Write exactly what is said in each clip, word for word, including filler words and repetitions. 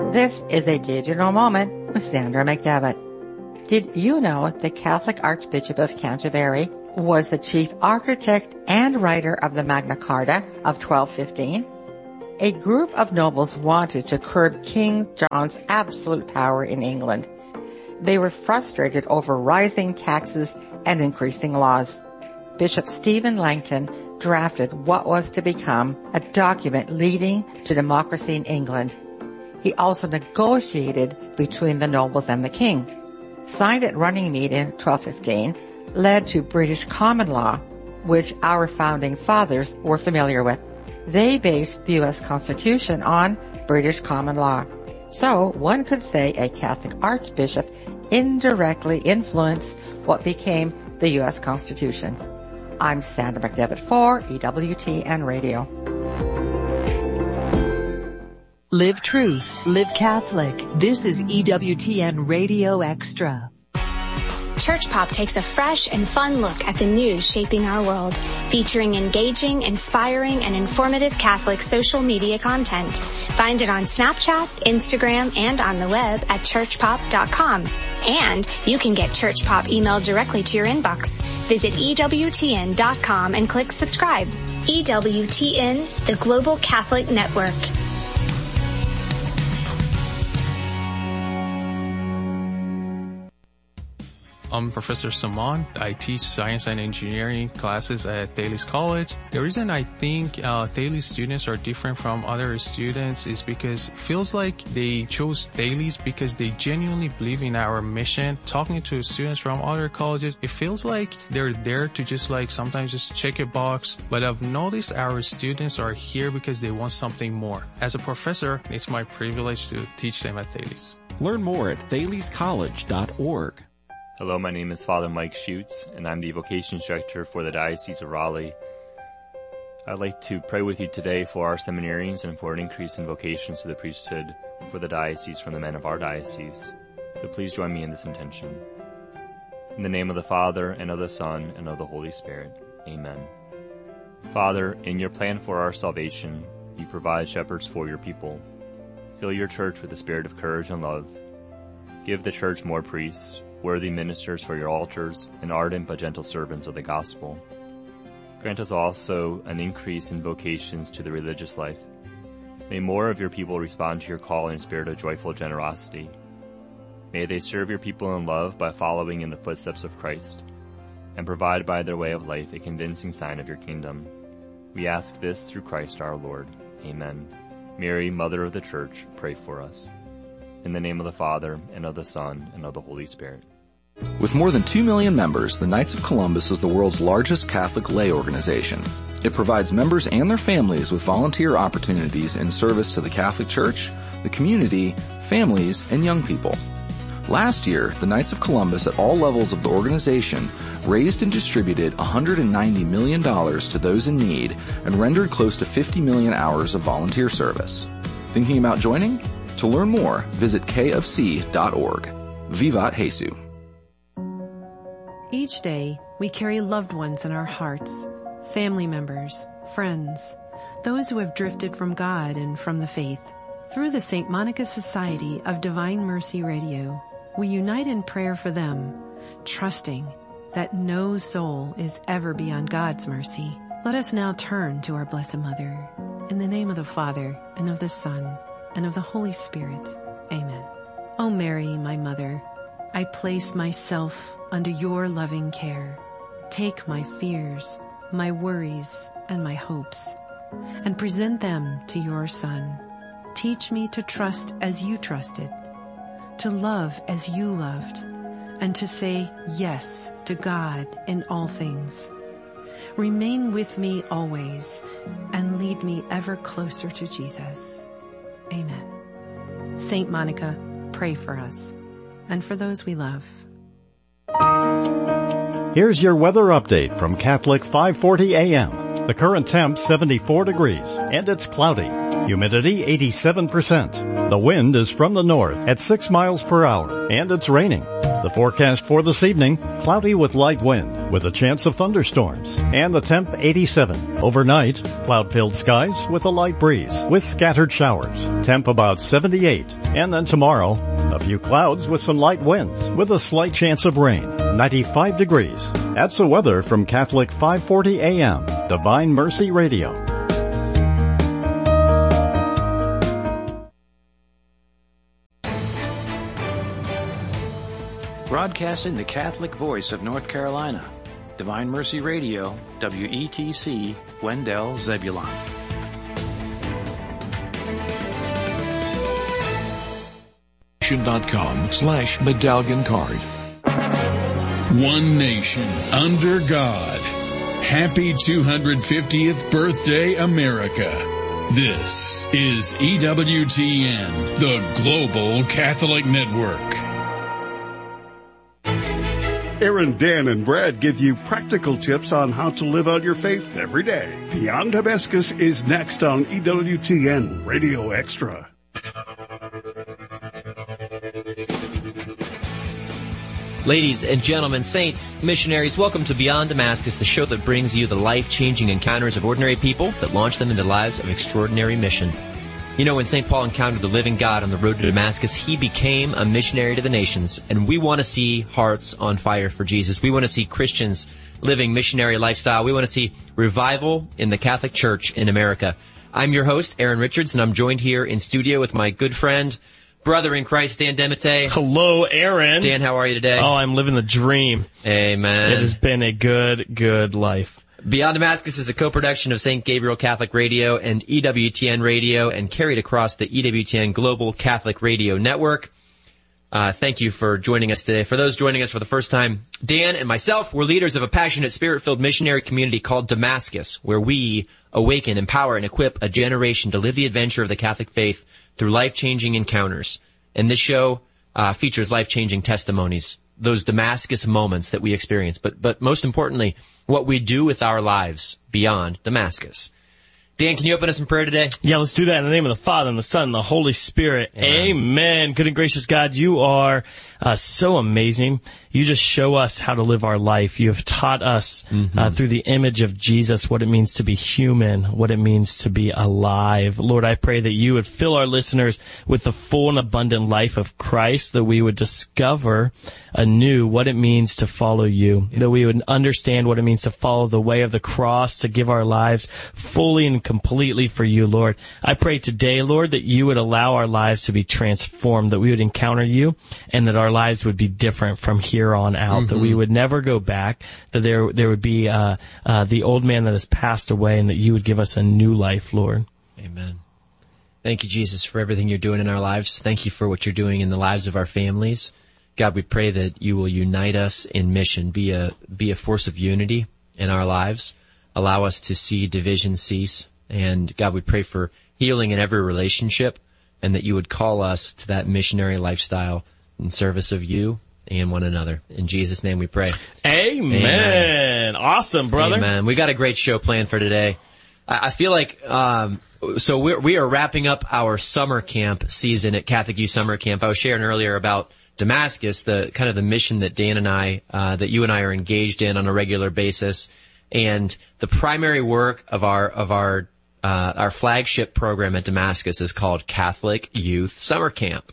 This is a digital moment with Sandra McDevitt. Did you know the Catholic Archbishop of Canterbury was the chief architect and writer of the Magna Carta of twelve fifteen? A group of nobles wanted to curb King John's absolute power in England. They were frustrated over rising taxes and increasing laws. Bishop Stephen Langton drafted what was to become a document leading to democracy in England. He also negotiated between the nobles and the king. Signed at Runnymede in twelve fifteen, led to British common law, which our founding fathers were familiar with. They based the U S Constitution on British common law. So one could say a Catholic archbishop indirectly influenced what became the U S Constitution. I'm Sandra McDevitt for E W T N Radio. Live Truth, Live Catholic. This is E W T N Radio Extra. Church Pop takes a fresh and fun look at the news shaping our world, featuring engaging, inspiring, and informative Catholic social media content. Find it on Snapchat, Instagram, and on the web at church pop dot com. And you can get Church Pop emailed directly to your inbox. Visit E W T N dot com and click subscribe. E W T N, the Global Catholic Network. I'm Professor Saman. I teach science and engineering classes at Thales College. The reason I think uh, Thales students are different from other students is because it feels like they chose Thales because they genuinely believe in our mission. Talking to students from other colleges, it feels like they're there to just like sometimes just check a box. But I've noticed our students are here because they want something more. As a professor, it's my privilege to teach them at Thales. Learn more at thales college dot org. Hello, my name is Father Mike Schutz, and I'm the Vocations Director for the Diocese of Raleigh. I'd like to pray with you today for our seminarians and for an increase in vocations to the priesthood for the diocese from the men of our diocese. So please join me in this intention. In the name of the Father, and of the Son, and of the Holy Spirit. Amen. Father, in your plan for our salvation, you provide shepherds for your people. Fill your church with the spirit of courage and love. Give the church more priests, worthy ministers for your altars, and ardent but gentle servants of the gospel. Grant us also an increase in vocations to the religious life. May more of your people respond to your call in a spirit of joyful generosity. May they serve your people in love by following in the footsteps of Christ, and provide by their way of life a convincing sign of your kingdom. We ask this through Christ our Lord. Amen. Mary, Mother of the Church, pray for us. In the name of the Father, and of the Son, and of the Holy Spirit. With more than two million members, the Knights of Columbus is the world's largest Catholic lay organization. It provides members and their families with volunteer opportunities in service to the Catholic Church, the community, families, and young people. Last year, the Knights of Columbus at all levels of the organization raised and distributed one hundred ninety million dollars to those in need and rendered close to fifty million hours of volunteer service. Thinking about joining? To learn more, visit k f c dot org. Vivat Jesus. Each day, we carry loved ones in our hearts, family members, friends, those who have drifted from God and from the faith. Through the Saint Monica Society of Divine Mercy Radio, we unite in prayer for them, trusting that no soul is ever beyond God's mercy. Let us now turn to our Blessed Mother. In the name of the Father, and of the Son, and of the Holy Spirit. Amen. O Mary, my Mother, I place myself under your loving care. Take my fears, my worries, and my hopes, and present them to your Son. Teach me to trust as you trusted, to love as you loved, and to say yes to God in all things. Remain with me always, and lead me ever closer to Jesus. Amen. Saint Monica, pray for us, and for those we love. Here's your weather update from Catholic five forty A M. The current temp seventy-four degrees, and it's cloudy. Humidity eighty-seven percent. The wind is from the north at six miles per hour, and it's raining. The forecast for this evening, cloudy with light wind, with a chance of thunderstorms, and the temp eighty-seven. Overnight, cloud-filled skies with a light breeze, with scattered showers. Temp about seventy-eight. And then tomorrow, a few clouds with some light winds with a slight chance of rain, ninety-five degrees. That's the weather from Catholic five forty A M, Divine Mercy Radio. Broadcasting the Catholic voice of North Carolina, Divine Mercy Radio, W E T C, Wendell, Zebulon. dot com slash medallion card. One nation under God. Happy two hundred fiftieth birthday, America. This is E W T N, the Global Catholic Network. Aaron, Dan, and Brad give you practical tips on how to live out your faith every day. Beyond Damascus is next on E W T N Radio Extra. Ladies and gentlemen, saints, missionaries, welcome to Beyond Damascus, the show that brings you the life-changing encounters of ordinary people that launch them into lives of extraordinary mission. You know, when Saint Paul encountered the living God on the road to Damascus, he became a missionary to the nations, and we want to see hearts on fire for Jesus. We want to see Christians living missionary lifestyle. We want to see revival in the Catholic Church in America. I'm your host, Aaron Richards, and I'm joined here in studio with my good friend, brother in Christ, Dan Demete. Hello, Aaron. Dan, how are you today? Oh, I'm living the dream. Amen. It has been a good, good life. Beyond Damascus is a co-production of Saint Gabriel Catholic Radio and E W T N Radio and carried across the E W T N Global Catholic Radio Network. Uh, thank you for joining us today. For those joining us for the first time, Dan and myself, we're leaders of a passionate, spirit-filled missionary community called Damascus, where we awaken, empower, and equip a generation to live the adventure of the Catholic faith through life-changing encounters. And this show uh, features life-changing testimonies, those Damascus moments that we experience, but but most importantly, what we do with our lives beyond Damascus. Dan, can you open us in prayer today? Yeah, let's do that in the name of the Father, and the Son, and the Holy Spirit. Amen. Amen. Good and gracious God, you are uh, so amazing. You just show us how to live our life. You have taught us mm-hmm. uh, through the image of Jesus what it means to be human, what it means to be alive. Lord, I pray that you would fill our listeners with the full and abundant life of Christ, that we would discover anew what it means to follow you, yeah. that we would understand what it means to follow the way of the cross, to give our lives fully and completely for you, Lord. I pray today, Lord, that you would allow our lives to be transformed, that we would encounter you, and that our lives would be different from here on out, mm-hmm. that we would never go back, that there there would be uh, uh, the old man that has passed away, and that you would give us a new life, Lord. Amen. Thank you, Jesus, for everything you're doing in our lives. Thank you for what you're doing in the lives of our families. God, we pray that you will unite us in mission, be a be a force of unity in our lives, allow us to see division cease. And God, we pray for healing in every relationship, and that you would call us to that missionary lifestyle in service of you and one another. In Jesus' name we pray. Amen. Amen. Awesome, brother. Amen. We got a great show planned for today. I, I feel like, um, so we're, we are wrapping up our summer camp season at Catholic Youth Summer Camp. I was sharing earlier about Damascus, the kind of the mission that Dan and I, uh, that you and I are engaged in on a regular basis. And the primary work of our, of our, uh, our flagship program at Damascus is called Catholic Youth Summer Camp.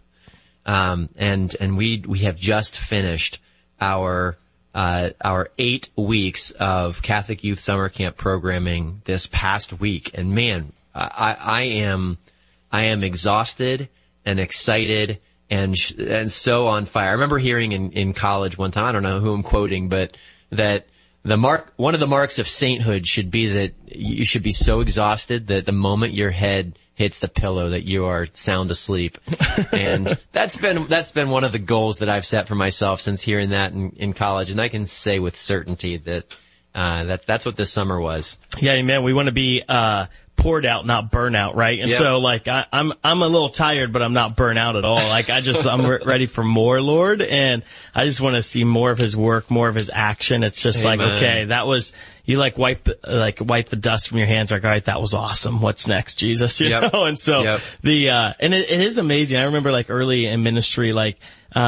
Um, and, and we, we have just finished our, uh, our eight weeks of Catholic Youth Summer Camp programming this past week. And man, I, I am, I am exhausted and excited and, and so on fire. I remember hearing in, in college one time, I don't know who I'm quoting, but that the mark, one of the marks of sainthood should be that you should be so exhausted that the moment your head hits the pillow that you are sound asleep. And that's been, that's been one of the goals that I've set for myself since hearing that in, in college. And I can say with certainty that, uh, that's, that's what this summer was. Yeah, man, we want to be, uh, poured out, not burn out, right? And yep. so, like, I, I'm I'm a little tired, but I'm not burnt out at all. Like, I just, I'm re- ready for more, Lord, and I just want to see more of His work, more of His action. It's just Amen. Like, okay, that was, you like wipe, like wipe the dust from your hands, like, all right, that was awesome. What's next, Jesus? You yep. know? And so, yep. the, uh, and it, it is amazing. I remember, like, early in ministry, like, um,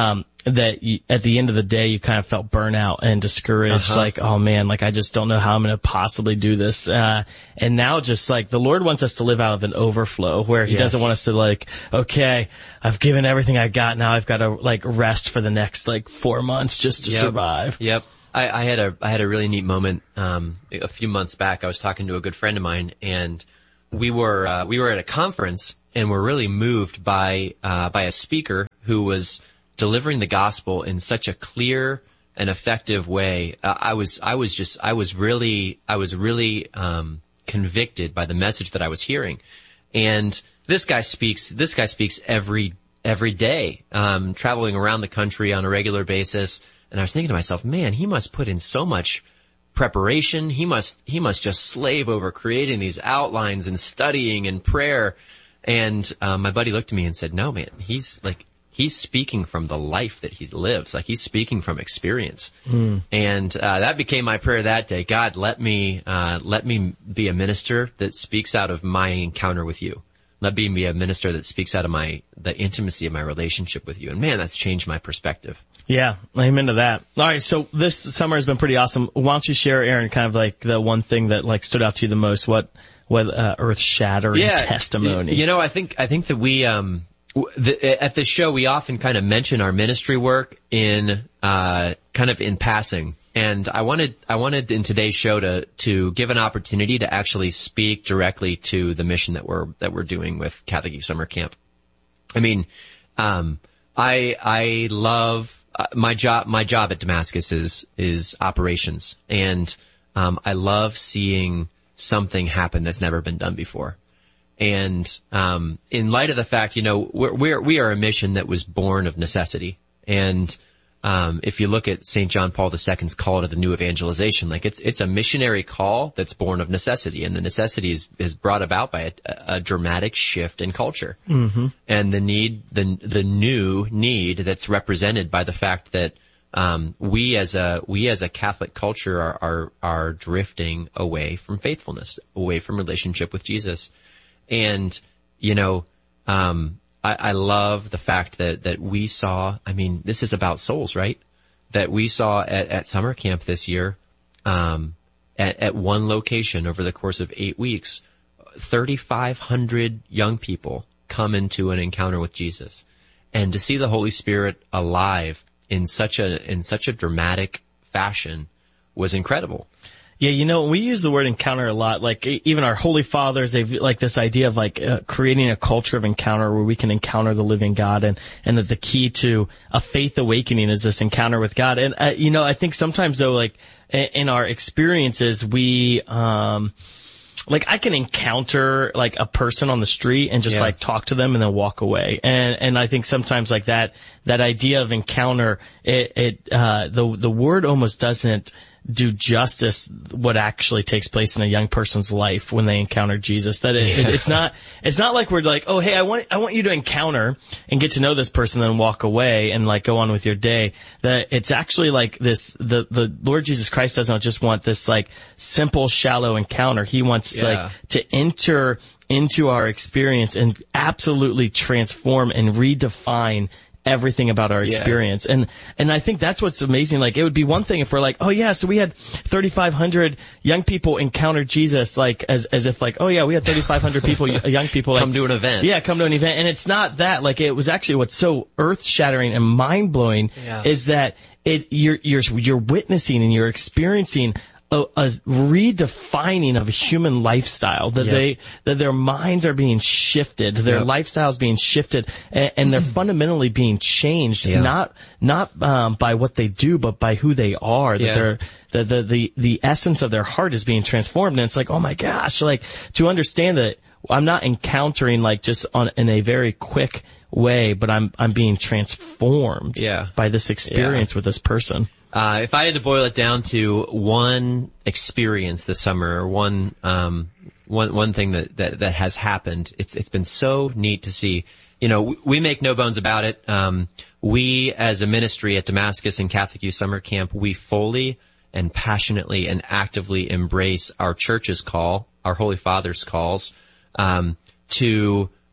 that you, at the end of the day, you kind of felt burnout and discouraged, uh-huh. like, oh man, like I just don't know how I'm going to possibly do this. Uh, and now just like the Lord wants us to live out of an overflow where he yes. doesn't want us to like, okay, I've given everything I got. Now I've got to like rest for the next like four months just to yep. survive. Yep. I, I had a, I had a really neat moment, um, a few months back. I was talking to a good friend of mine and we were, uh, we were at a conference and were really moved by, uh, by a speaker who was delivering the gospel in such a clear and effective way. Uh, I was, I was just, I was really, I was really, um, convicted by the message that I was hearing. And this guy speaks, this guy speaks every, every day, um, traveling around the country on a regular basis. And I was thinking to myself, man, he must put in so much preparation. He must, he must just slave over creating these outlines and studying and prayer. And, um, my buddy looked at me and said, no, man, he's like, he's speaking from the life that he lives. Like he's speaking from experience. Mm. And, uh, that became my prayer that day. God, let me, uh, let me be a minister that speaks out of my encounter with you. Let me be a minister that speaks out of my, the intimacy of my relationship with you. And man, that's changed my perspective. Yeah, amen to that. All right, so this summer has been pretty awesome. Why don't you share, Aaron, kind of like the one thing that like stood out to you the most? What, what, uh, earth-shattering yeah, testimony? You know, I think, I think that we, um, The, at this show, we often kind of mention our ministry work in, uh, kind of in passing. And I wanted, I wanted in today's show to, to give an opportunity to actually speak directly to the mission that we're, that we're doing with Catholic Youth Summer Camp. I mean, um, I, I love, uh, my job, my job at Damascus is, is operations. And, um, I love seeing something happen that's never been done before. And, um, in light of the fact, you know, we're, we're, we are a mission that was born of necessity. And, um, if you look at Saint John Paul the Second's call to the new evangelization, like it's, it's a missionary call that's born of necessity. And the necessity is, is brought about by a, a dramatic shift in culture. Mm-hmm. And the need, the, the new need that's represented by the fact that, um, we as a, we as a Catholic culture are, are, are drifting away from faithfulness, away from relationship with Jesus. And, you know, um, I, I love the fact that, that we saw, I mean, this is about souls, right? That we saw at, at summer camp this year, um, at, at one location over the course of eight weeks, thirty-five hundred young people come into an encounter with Jesus. And to see the Holy Spirit alive in such a, in such a dramatic fashion was incredible. Yeah, you know, we use the word encounter a lot. Like, even our Holy Fathers, they've, like, this idea of, like, uh, creating a culture of encounter where we can encounter the living God, and, and that the key to a faith awakening is this encounter with God. And, uh, you know, I think sometimes, though, like, in our experiences, we, um, like, I can encounter, like, a person on the street and just, yeah. like, talk to them and then walk away. And, and I think sometimes, like, that, that idea of encounter, it, it, uh, the, the word almost doesn't do justice what actually takes place in a young person's life when they encounter Jesus. That it, yeah. it, it's not, it's not like we're like, oh, hey, I want, I want you to encounter and get to know this person, then walk away and like go on with your day. That it's actually like this, the, the Lord Jesus Christ doesn't just want this like simple, shallow encounter. He wants yeah. like to enter into our experience and absolutely transform and redefine everything about our experience. Yeah. And, and I think that's what's amazing. Like, it would be one thing if we're like, oh yeah, so we had thirty-five hundred young people encounter Jesus, like, as, as if like, oh yeah, we had thirty-five hundred people, young people. Like, come to an event. Yeah, come to an event. And it's not that. Like, it was actually what's so earth-shattering and mind-blowing yeah. is that it, you're, you're, you're witnessing and you're experiencing A, a redefining of a human lifestyle, that yep. they, that their minds are being shifted, their yep. lifestyles being shifted, and, and they're fundamentally being changed, yeah. not, not, um, by what they do, but by who they are, that yeah. they're, the, the, the, the essence of their heart is being transformed. And it's like, oh my gosh, like, to understand that I'm not encountering like just on, in a very quick way, but I'm, I'm being transformed yeah. by this experience yeah. with this person. Uh, if I had to boil it down to one experience this summer, or one, um, one, one thing that, that, that has happened, it's, it's been so neat to see. You know, we make no bones about it. Um, we as a ministry at Damascus and Catholic Youth Summer Camp, we fully and passionately and actively embrace our church's call, our Holy Father's calls, um, to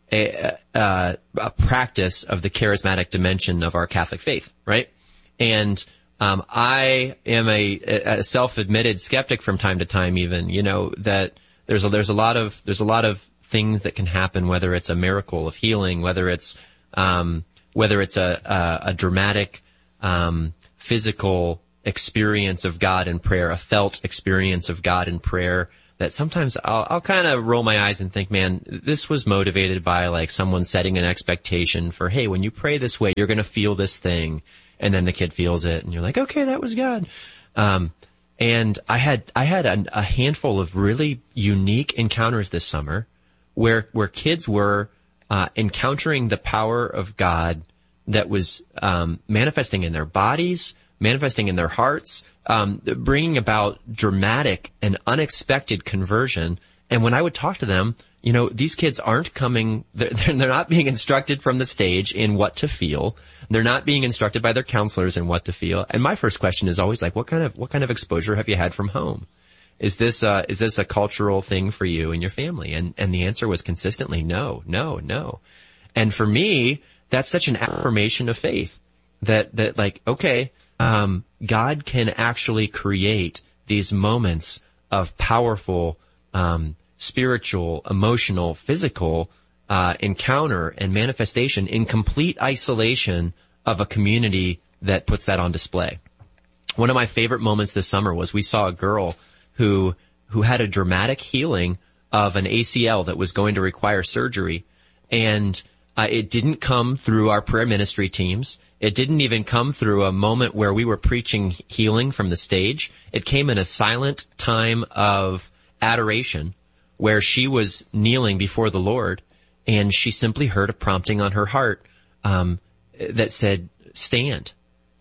a, a, a practice of the charismatic dimension of our Catholic faith, right? And um, I am a, a self-admitted skeptic from time to time, even, you know, that there's a, there's a lot of there's a lot of things that can happen, whether it's a miracle of healing, whether it's um, whether it's a, a, a dramatic um, physical experience of God in prayer, a felt experience of God in prayer, that sometimes I'll, I'll kind of roll my eyes and think, man, this was motivated by like someone setting an expectation for, hey, when you pray this way, you're going to feel this thing. And then the kid feels it and you're like, okay, that was God. Um, and I had, I had a, a handful of really unique encounters this summer where, where kids were, uh, encountering the power of God that was, um, manifesting in their bodies, manifesting in their hearts, um, bringing about dramatic and unexpected conversion. And when I would talk to them, you know, these kids aren't coming, they're, they're not being instructed from the stage in what to feel. They're not being instructed by their counselors in what to feel. And my first question is always like, what kind of, what kind of exposure have you had from home? Is this, uh, is this a cultural thing for you and your family? And, and the answer was consistently no, no, no. And for me, that's such an affirmation of faith that, that like, okay, um, God can actually create these moments of powerful, um, spiritual, emotional, physical, uh, encounter and manifestation in complete isolation of a community that puts that on display. One of my favorite moments this summer was we saw a girl who, who had a dramatic healing of an A C L that was going to require surgery. And, uh, it didn't come through our prayer ministry teams. It didn't even come through a moment where we were preaching healing from the stage. It came in a silent time of adoration where she was kneeling before the Lord and she simply heard a prompting on her heart, um, that said, stand.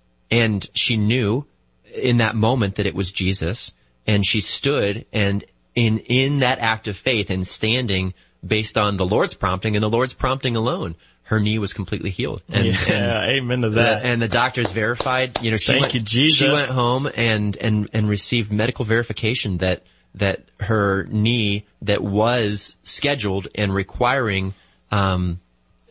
And she knew in that moment that it was Jesus, and she stood, and in, in that act of faith and standing based on the Lord's prompting and the Lord's prompting alone, her knee was completely healed. And, yeah, and amen to that. The, and the doctors verified, you know, she Thank went, you, Jesus. She went home and, and, and received medical verification that, that her knee that was scheduled and requiring, um,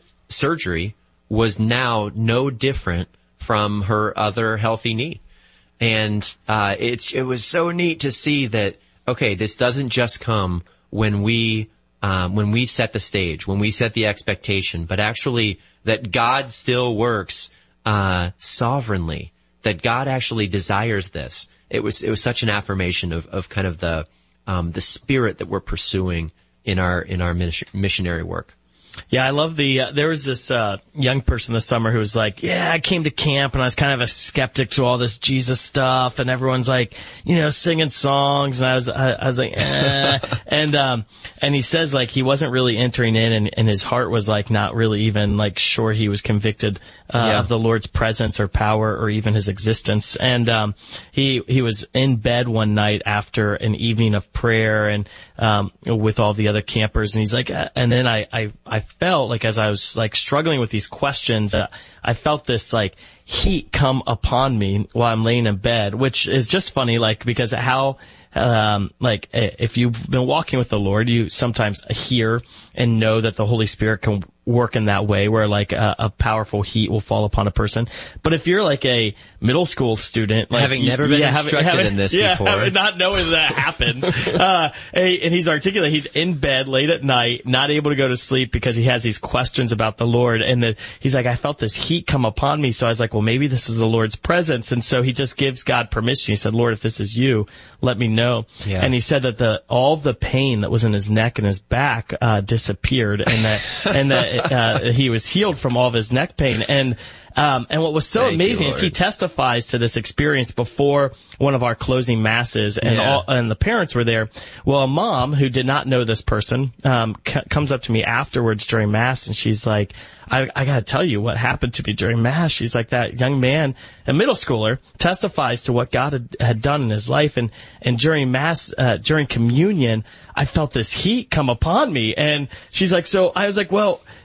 surgery was now no different from her other healthy knee. And, uh, it's, it was so neat to see that, okay, this doesn't just come when we, um, when we set the stage, when we set the expectation, but actually that God still works, uh, sovereignly, that God actually desires this. It was, it was such an affirmation of, of kind of the, um, the spirit that we're pursuing in our, in our missionary work. Yeah, I love the, uh, there was this, uh, young person this summer who was like, yeah, I came to camp and I was kind of a skeptic to all this Jesus stuff and everyone's like, you know, singing songs and I was, I, I was like, eh. and, um, and he says like he wasn't really entering in and, and his heart was like not really even like sure he was convicted, uh, yeah. of the Lord's presence or power or even his existence. And, um, he, he was in bed one night after an evening of prayer and, um, with all the other campers and he's like, uh, and then I, I, I felt like as I was like struggling with these questions, uh, I felt this like heat come upon me while I'm laying in bed, which is just funny, like because how, um, like if you've been walking with the Lord, you sometimes hear and know that the Holy Spirit can work in that way where like a, a powerful heat will fall upon a person. But if you're like a middle school student, like having you, never been yeah, instructed having, in this yeah, before, having not knowing that happens, uh, and, and he's articulate. He's in bed late at night, not able to go to sleep because he has these questions about the Lord. And the, he's like, I felt this heat come upon me. So I was like, well, maybe this is the Lord's presence. And so he just gives God permission. He said, Lord, if this is you, let me know. Yeah. And he said that the all the pain that was in his neck and his back uh disappeared, and that and that uh he was healed from all of his neck pain. And um and what was so Thank amazing you, is he testifies to this experience before one of our closing masses, and yeah. all and the parents were there. Well, a mom who did not know this person um c- comes up to me afterwards during mass, and she's like, I, I gotta tell you what happened to me during mass. She's like, that young man, a middle schooler, testifies to what God had, had done in his life. And, and during mass, uh, during communion, I felt this heat come upon me. And she's like, so I was like, well,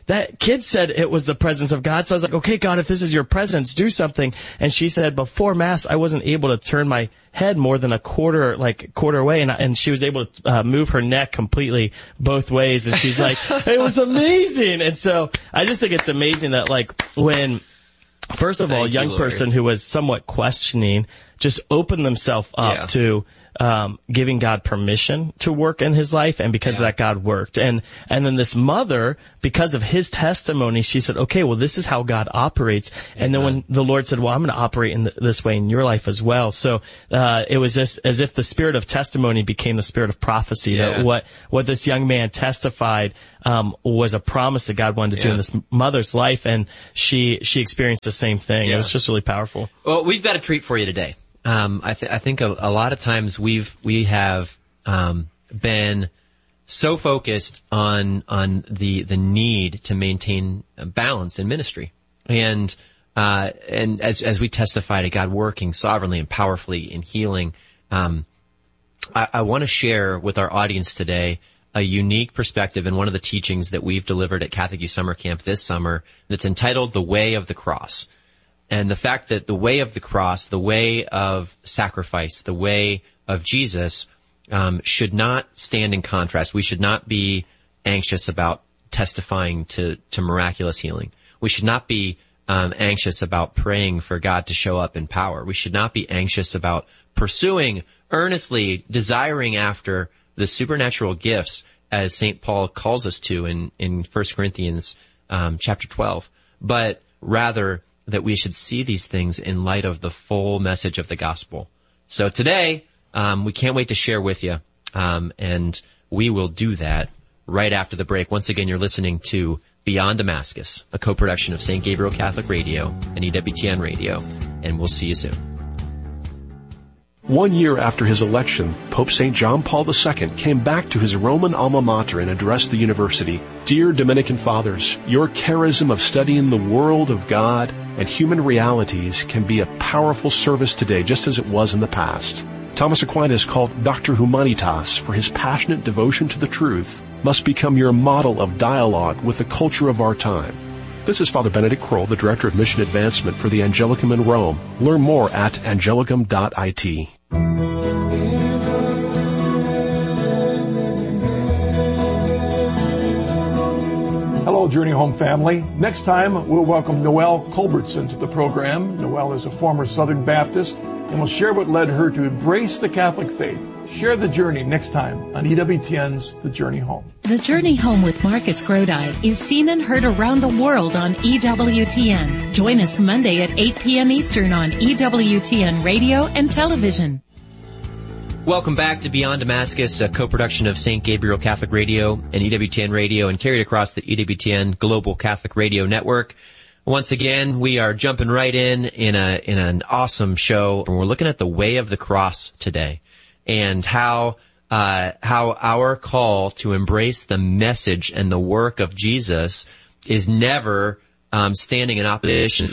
that kid said it was the presence of God. So I was like, okay, God, if this is your presence, do something. And she said, before Mass, I wasn't able to turn my head more than a quarter, like quarter away. And, and she was able to uh, move her neck completely both ways. And she's like, it was amazing. And so I just think it's amazing that like when, first of all, a young person who was somewhat questioning just opened themselves up Yeah. to um giving God permission to work in his life, and because of that, God worked. And and then this mother, because of his testimony, she said, okay, well, this is how God operates. And then when the Lord said, well, I'm going to operate in th- this way in your life as well. So uh it was this as if the spirit of testimony became the spirit of prophecy. Yeah. That what what this young man testified um was a promise that God wanted to do Yeah. in this mother's life, and she she experienced the same thing. Yeah. It was just really powerful. Well, we've got a treat for you today. Um, I, th- I think a, a lot of times we've we have um, been so focused on on the the need to maintain balance in ministry, and uh, and as as we testify to God working sovereignly and powerfully in healing, um, I, I want to share with our audience today a unique perspective in one of the teachings that we've delivered at Catholic Youth Summer Camp this summer that's entitled "The Way of the Cross." And the fact that the way of the cross, the way of sacrifice, the way of Jesus, um, should not stand in contrast. We should not be anxious about testifying to, to miraculous healing. We should not be um, anxious about praying for God to show up in power. We should not be anxious about pursuing earnestly, desiring after the supernatural gifts, as Saint Paul calls us to in, in First Corinthians um, chapter twelve. But rather, that we should see these things in light of the full message of the gospel. So today, um, we can't wait to share with you, um, and we will do that right after the break. Once again, you're listening to Beyond Damascus, a co-production of Saint Gabriel Catholic Radio and E W T N Radio, and we'll see you soon. One year after his election, Pope Saint John Paul the Second came back to his Roman alma mater and addressed the university. Dear Dominican Fathers, your charism of studying the world of God and human realities can be a powerful service today, just as it was in the past. Thomas Aquinas, called Doctor Humanitas for his passionate devotion to the truth, must become your model of dialogue with the culture of our time. This is Father Benedict Kroll, the Director of Mission Advancement for the Angelicum in Rome. Learn more at angelicum dot I T. Hello, Journey Home family. Next time, we'll welcome Noelle Culbertson to the program. Noelle is a former Southern Baptist and will share what led her to embrace the Catholic faith. Share the journey next time on E W T N's The Journey Home. The Journey Home with Marcus Grodi is seen and heard around the world on E W T N. Join us Monday at eight p.m. Eastern on E W T N Radio and Television. Welcome back to Beyond Damascus, a co-production of Saint Gabriel Catholic Radio and E W T N Radio, and carried across the E W T N Global Catholic Radio Network. Once again, we are jumping right in in a in an awesome show, and we're looking at the way of the cross today, and how uh how our call to embrace the message and the work of Jesus is never um standing in opposition.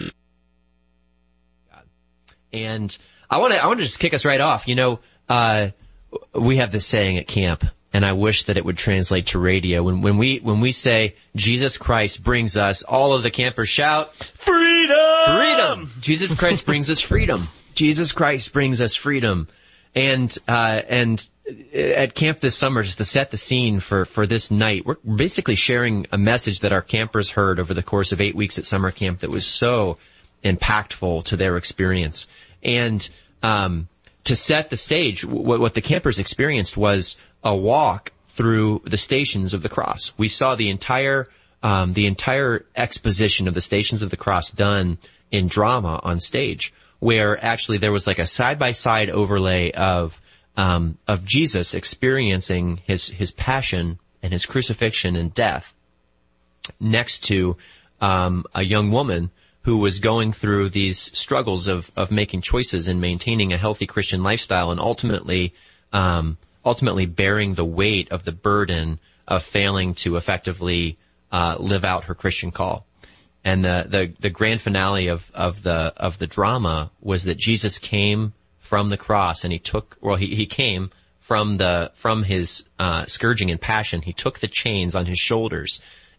And I want to I want to just kick us right off. You know, uh we have this saying at camp, and I wish that it would translate to radio. When when we when we say Jesus Christ brings us, all of the campers shout, freedom! Freedom! Jesus Christ brings us freedom. Jesus Christ brings us freedom. And uh and at camp this summer, just to set the scene for for this night, we're basically sharing a message that our campers heard over the course of eight weeks at summer camp that was so impactful to their experience. And um to set the stage, what, what the campers experienced was a walk through the Stations of the Cross. We saw the entire um the entire exposition of the Stations of the Cross done in drama on stage, where actually there was like a side-by-side overlay of um of Jesus experiencing his his passion and his crucifixion and death next to um a young woman who was going through these struggles of of making choices and maintaining a healthy Christian lifestyle, and ultimately um ultimately bearing the weight of the burden of failing to effectively uh live out her Christian call. And the the the grand finale of of the of the drama was that Jesus came from the cross, and he took well he he came from the from his uh scourging and passion. He took the chains on his shoulders,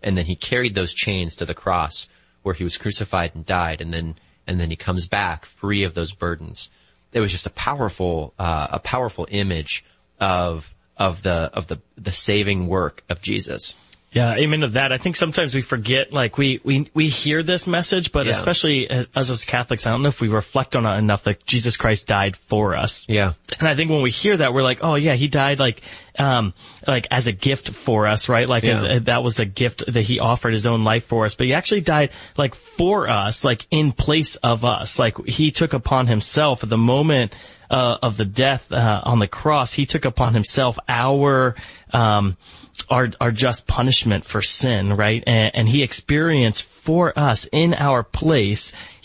and then he carried those chains to the cross where he was crucified and died, and then and then he comes back free of those burdens. It was just a powerful uh, a powerful image of of the of the the saving work of Jesus. Yeah, amen to that. I think sometimes we forget, like, we, we, we hear this message, but yeah. especially as, as Catholics, I don't know if we reflect on it enough, like, Jesus Christ died for us. Yeah. And I think when we hear that, we're like, oh yeah, he died like, um, like as a gift for us, right? Like, yeah. as, uh, that was a gift that he offered his own life for us, but he actually died, like, for us, like, in place of us. Like, he took upon himself at the moment, uh, of the death, uh, on the cross, he took upon himself our, um, our, our just punishment for sin, right? And, and he experienced for us in our place